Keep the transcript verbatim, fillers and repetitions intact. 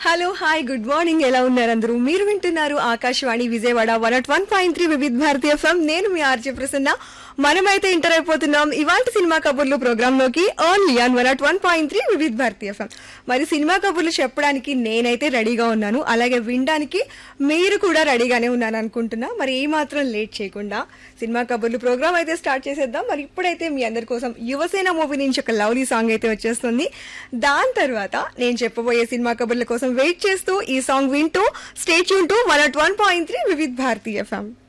Hello hi good morning ఎలా ఉన్నారు అందరూ మీరు వింటున్నారు Akashvani Vijayawada one not one point three వివిధ భారతి ఎఫ్ఎం నేను మీ ఆర్జే ప్రసన్న మనమైతే ఎంటర్ అయిపోతున్నాం ఇవాళ సినిమా కబుర్లు ప్రోగ్రామ్ లోకి only on one not one point three వివిధ భారతి ఎఫ్ఎం. మరి సినిమా కబుర్లు చెప్పడానికి నేనైతే రెడీగా ఉన్నాను, అలాగే వినడానికి మీరు కూడా రెడీగానే ఉన్నాను అనుకుంటున్నా. మరి ఏ మాత్రం లేట్ చేయకుండా సినిమా కబుర్లు ప్రోగ్రామ్ అయితే స్టార్ట్ చేసేద్దాం. మరి ఇప్పుడైతే మీ అందరి కోసం యువసేన మూవీ నుంచి ఒక లవ్లీ సాంగ్ అయితే వచ్చేస్తుంది. దాని తర్వాత నేను చెప్పబోయే సినిమా కబుర్ల కోసం వెయిట్ చేస్తూ ఈ సాంగ్ వింటూ stay tune to one not one point three వివిధ భారతి ఎఫ్ఎం.